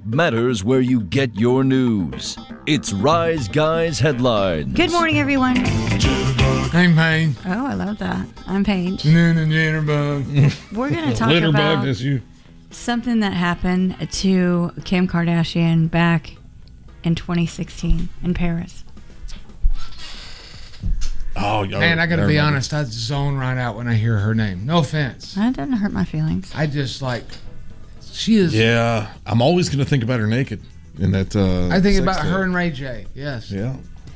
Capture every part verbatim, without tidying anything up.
matters where you get your news. It's Rise Guys Headlines. Good morning, everyone. I'm Paige. Oh, I love that. I'm Paige. Nana Jitterbug. We're going to talk Litterbug, about that's you. something that happened to Kim Kardashian back in twenty sixteen in Paris. Oh, yo, man, I got to be honest. I zone right out when I hear her name. No offense. That doesn't hurt my feelings. I just like, she is. Yeah, I'm always going to think about her naked. In that, uh, I think sex about tape. her and Ray J. Yes. Yeah.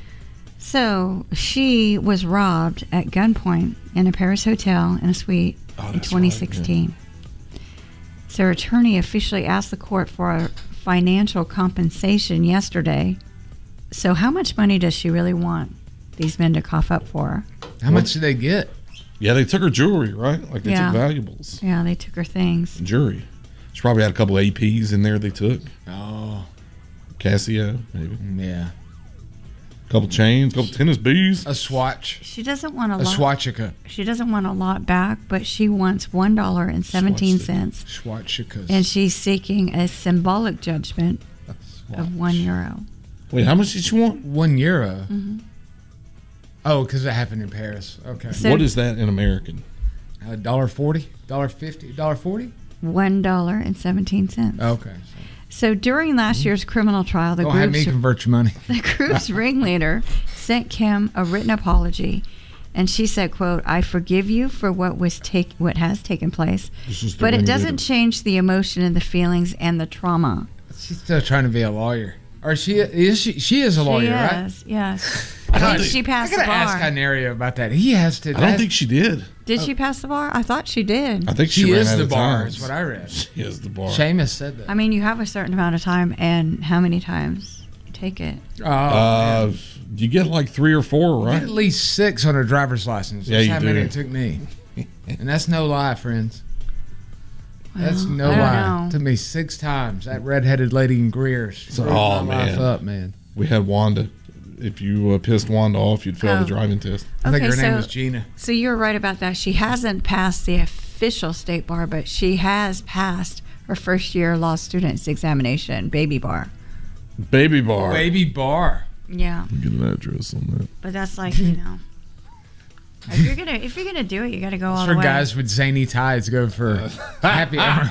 So she was robbed at gunpoint in a Paris hotel in a suite Oh, in that's twenty right, sixteen. So her attorney officially asked the court for a financial compensation yesterday. So how much money does she really want these men to cough up for her? How much did they get? Yeah, they took her jewelry, right? Like they Yeah. took valuables. Yeah, they took her things. Jewelry. She probably had a couple A Ps in there they took. Oh. Casio, maybe. Yeah. A couple chains, a couple tennis bees. A swatch. She doesn't want a, A lot. swatchika. She doesn't want a lot back, but she wants one dollar and seventeen cents, Swatchikas. and she's seeking a symbolic judgment Swatch. of one euro. Wait, how much did she want? One euro. Mm-hmm. Oh, because it happened in Paris. Okay. So- What is that in American? A dollar forty, dollar fifty, dollar forty. One dollar and seventeen cents. Okay. So during last year's criminal trial, the Don't have me group's, convert your money. the group's ringleader sent Kim a written apology, and she said, "quote I forgive you for what was take what has taken place, This is the but it ringleader. doesn't change the emotion and the feelings and the trauma." She's still trying to be a lawyer. Or she is she? She is a lawyer, she right? is, yes. I I don't think think- she passed I the gotta ask bar. Canario about that. He has to. I don't that's- think she did. Did she pass the bar? I thought she did. I think she, She ran is out the of bar, time. is what I read. She is the bar. Seamus said that. I mean, you have a certain amount of time, and how many times you take it? Oh, Uh, man. you get like three or four, You get right? at least six on a driver's license. Yeah, That's you how many do. it took me. And that's no lie, friends. That's Well, no I don't lie. know. Took me six times. That redheaded lady in Greer. So- screwed oh, my life man. up, man. We had Wanda. If you uh, pissed Wanda off, you'd fail Oh. the driving test. I think Okay, her name so- was Gina. So you're right about that. She hasn't passed the official state bar, but she has passed her first year law students examination, baby bar. Baby bar. Baby bar. Yeah, Get an address on that. but that's like you know, if you're gonna if you're gonna do it, you got to go all That's the for way. guys with zany ties go for happy hour.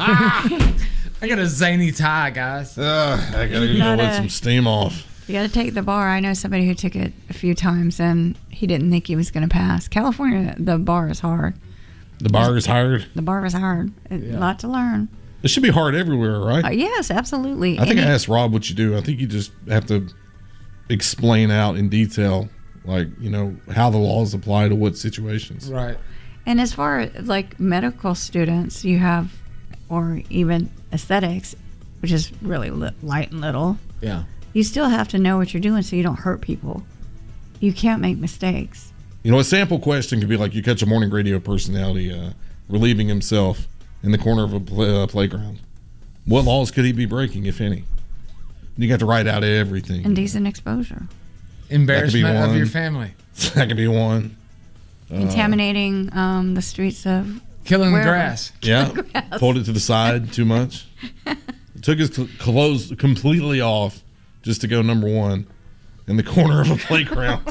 I got a zany tie, guys. Uh, I gotta You go let gotta- some steam off. You got to take the bar. I know somebody who took it a few times and he didn't think he was going to pass. California, the bar is hard. The bar is hired. The bar is hard. A Yeah. lot to learn. It should be hard everywhere, right? Uh, yes, absolutely. I think And I it- asked Rob what you do. I think you just have to explain out in detail, like, you know, how the laws apply to what situations. Right. And as far as like medical students, you have, or even aesthetics, which is really li- light and little, Yeah. you still have to know what you're doing so you don't hurt people. You can't make mistakes. You know, a sample question could be like you catch a morning radio personality uh, relieving himself in the corner of a play, uh, playground. What laws could he be breaking, if any? You got to write out everything. Indecent exposure. Embarrassment of one. your family. That could be one. Contaminating um, the streets of... Killing the Wherever. grass. Yeah, pulled it to the side too much. Took his cl- clothes completely off just to go number one in the corner of a playground.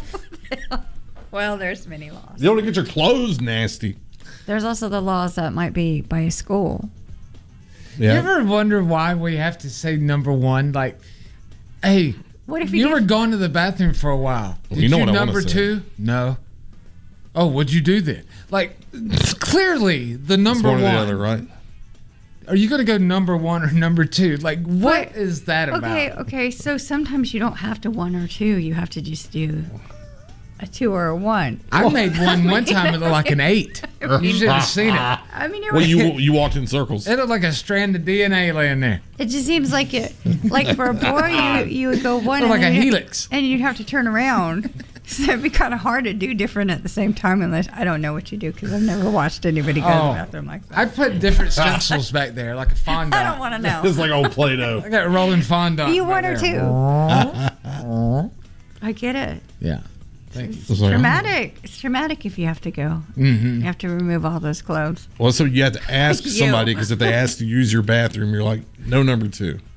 Well, there's many laws. You don't want to get your clothes nasty. There's also the laws that might be by a school. Yeah. You ever wonder why we have to say number one? Like, hey, What if you you were give- gone to the bathroom for a while. Did you know you what I wanna number say. two? No. Oh, what'd you do then? Like, clearly the It's number one one. or the other, right? Are you going to go number one or number two? Like, what But- is that about? Okay, okay. So sometimes you don't have to one or two. You have to just do a two or a one. I made one one time. It looked like an eight. You should have seen it. I mean, you're Well, you you walked in circles. It looked like a strand of D N A laying there. it just seems like it. Like for a boy, you you would go one, It looked and like a then you'd- helix. and you'd have to turn around. So it'd be kind of hard to do different at the same time. Unless I don't know what you do because I've never watched anybody go to Oh. the bathroom like that. I put different stencils back there, like a fondant. I don't want to know. It's like old Play-Doh. I got rolling fondant. You right one or there. two? I get it. Yeah. Thank you. It's like, Traumatic. It's traumatic if you have to go. Mm-hmm. You have to remove all those clothes. Well, so you have to ask You. somebody because if they ask to use your bathroom, you're like, no number two.